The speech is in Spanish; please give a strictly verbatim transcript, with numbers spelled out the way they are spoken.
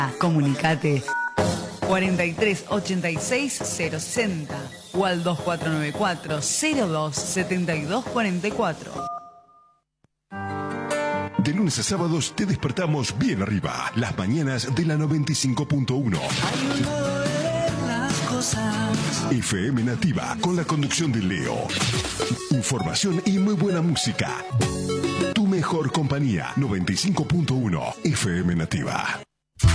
Comunicate cuarenta y tres ochenta y seis cero sesenta o al dos cuatro nueve cuatro cero dos setenta y dos cuarenta y cuatro. De lunes a sábados te despertamos bien arriba. Las mañanas de la noventa y cinco punto uno. Hay un modo de ver las cosas. F M Nativa, con la conducción de Leo. Información y muy buena música. Tu mejor compañía, noventa y cinco punto uno F M Nativa.